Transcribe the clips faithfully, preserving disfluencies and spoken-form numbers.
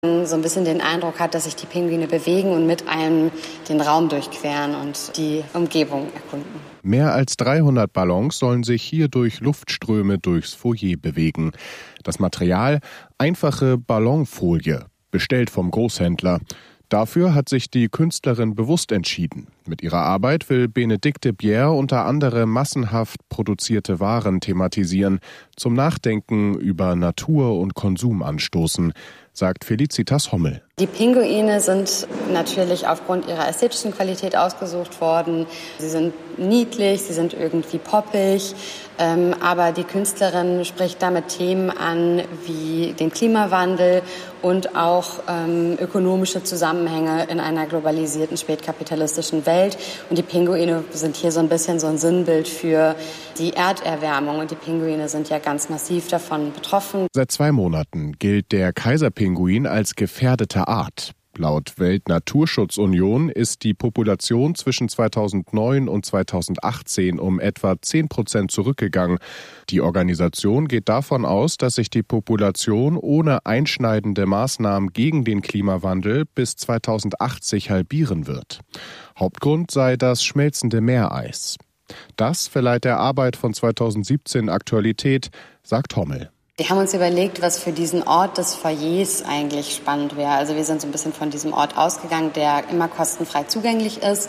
so ein bisschen den Eindruck hat, dass sich die Pinguine bewegen und mit einem den Raum durchqueren und die Umgebung erkunden. Mehr als dreihundert Ballons sollen sich hier durch Luftströme durchs Foyer bewegen. Das Material: einfache Ballonfolie, bestellt vom Großhändler. Dafür hat sich die Künstlerin bewusst entschieden. Mit ihrer Arbeit will Bénédicte Bière unter anderem massenhaft produzierte Waren thematisieren, zum Nachdenken über Natur und Konsum anstoßen, sagt Felicitas Hommel. Die Pinguine sind natürlich aufgrund ihrer ästhetischen Qualität ausgesucht worden. Sie sind niedlich, sie sind irgendwie poppig, ähm, aber die Künstlerin spricht damit Themen an wie den Klimawandel und auch ähm, ökonomische Zusammenhänge in einer globalisierten spätkapitalistischen Welt. Und die Pinguine sind hier so ein bisschen so ein Sinnbild für die Erderwärmung. Und die Pinguine sind ja ganz massiv davon betroffen. Seit zwei Monaten gilt der Kaiserpinguin als gefährdete Art. Laut Weltnaturschutzunion ist die Population zwischen zweitausendneun und zweitausendachtzehn um etwa zehn Prozent zurückgegangen. Die Organisation geht davon aus, dass sich die Population ohne einschneidende Maßnahmen gegen den Klimawandel bis zweitausendachtzig halbieren wird. Hauptgrund sei das schmelzende Meereis. Das verleiht der Arbeit von zweitausendsiebzehn Aktualität, sagt Hommel. Wir haben uns überlegt, was für diesen Ort des Foyers eigentlich spannend wäre. Also wir sind so ein bisschen von diesem Ort ausgegangen, der immer kostenfrei zugänglich ist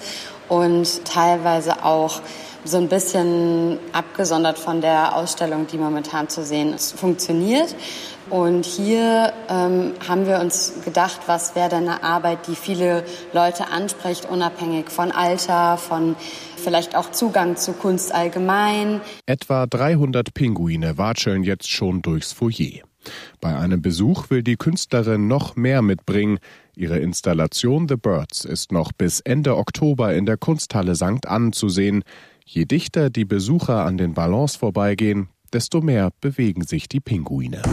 und teilweise auch so ein bisschen abgesondert von der Ausstellung, die momentan zu sehen ist, funktioniert. Und hier ähm, haben wir uns gedacht, was wäre denn eine Arbeit, die viele Leute anspricht, unabhängig von Alter, von vielleicht auch Zugang zu Kunst allgemein. Etwa dreihundert Pinguine watscheln jetzt schon durchs Foyer. Bei einem Besuch will die Künstlerin noch mehr mitbringen. Ihre Installation The Birds ist noch bis Ende Oktober in der Kunsthalle Sankt Ann zu sehen. Je dichter die Besucher an den Ballons vorbeigehen, desto mehr bewegen sich die Pinguine.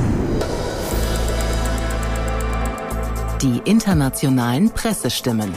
Die internationalen Pressestimmen.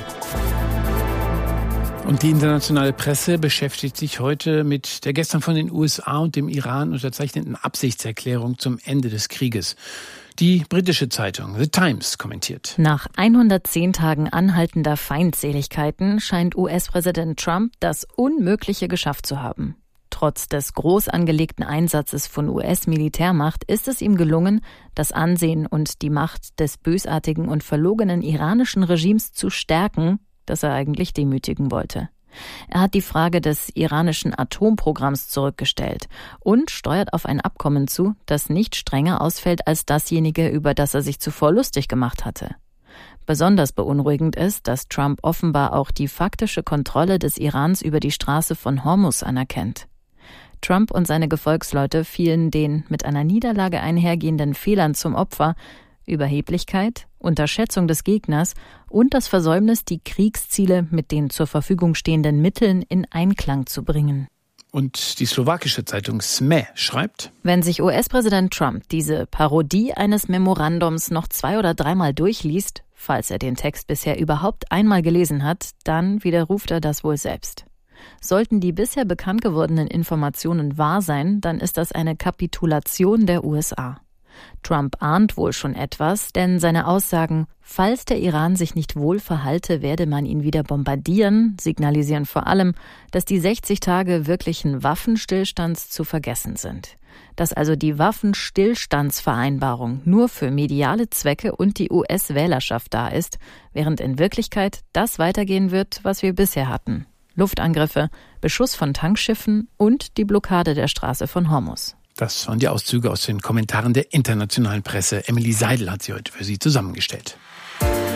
Und die internationale Presse beschäftigt sich heute mit der gestern von den U S A und dem Iran unterzeichneten Absichtserklärung zum Ende des Krieges. Die britische Zeitung The Times kommentiert: Nach hundertzehn Tagen anhaltender Feindseligkeiten scheint U S-Präsident Trump das Unmögliche geschafft zu haben. Trotz des groß angelegten Einsatzes von U S-Militärmacht ist es ihm gelungen, das Ansehen und die Macht des bösartigen und verlogenen iranischen Regimes zu stärken, das er eigentlich demütigen wollte. Er hat die Frage des iranischen Atomprogramms zurückgestellt und steuert auf ein Abkommen zu, das nicht strenger ausfällt als dasjenige, über das er sich zuvor lustig gemacht hatte. Besonders beunruhigend ist, dass Trump offenbar auch die faktische Kontrolle des Irans über die Straße von Hormuz anerkennt. Trump und seine Gefolgsleute fielen den mit einer Niederlage einhergehenden Fehlern zum Opfer: Überheblichkeit, Unterschätzung des Gegners und das Versäumnis, die Kriegsziele mit den zur Verfügung stehenden Mitteln in Einklang zu bringen. Und die slowakische Zeitung S M E schreibt: Wenn sich U S-Präsident Trump diese Parodie eines Memorandums noch zwei- oder dreimal durchliest, falls er den Text bisher überhaupt einmal gelesen hat, dann widerruft er das wohl selbst. Sollten die bisher bekannt gewordenen Informationen wahr sein, dann ist das eine Kapitulation der U S A. Trump ahnt wohl schon etwas, denn seine Aussagen, falls der Iran sich nicht wohl verhalte, werde man ihn wieder bombardieren, signalisieren vor allem, dass die sechzig Tage wirklichen Waffenstillstands zu vergessen sind. Dass also die Waffenstillstandsvereinbarung nur für mediale Zwecke und die U S-Wählerschaft da ist, während in Wirklichkeit das weitergehen wird, was wir bisher hatten. Luftangriffe, Beschuss von Tankschiffen und die Blockade der Straße von Hormuz. Das waren die Auszüge aus den Kommentaren der internationalen Presse. Emily Seidel hat sie heute für Sie zusammengestellt.